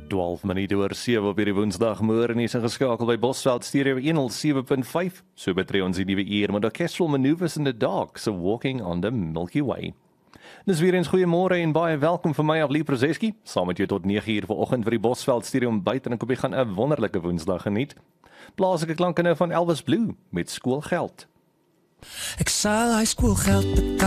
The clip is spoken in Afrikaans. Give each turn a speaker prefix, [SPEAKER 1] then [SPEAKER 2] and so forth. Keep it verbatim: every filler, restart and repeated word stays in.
[SPEAKER 1] twaalf minute oor sewe op hierdie Woensdagmôre en is ingeskakel by Bosveld Stereo honderd sewe punt vyf. So betree ons die nuwe uur met orchestral maneuvers in the dark, so walking on the Milky Way. Dis weer eens goeiemôre en baie welkom vir my Avlie Prozeski, saam met jou tot nege uur vanoggend vir die Bosveld Stereo ontbyt en ek hoop jy gaan 'n wonderlike Woensdag geniet. Plaaslike klanke nou van Elvis Blue met skoolgeld.
[SPEAKER 2] Ek sal hy skoolgeld betaal.